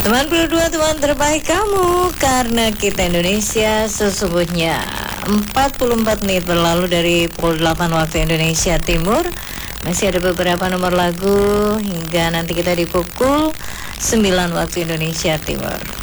Teman berdua, teman terbaik kamu, karena kita Indonesia sesungguhnya 44 menit berlalu dari pukul 8 waktu Indonesia Timur. Masih ada beberapa nomor lagu hingga nanti kita di pukul 9 waktu Indonesia Timur.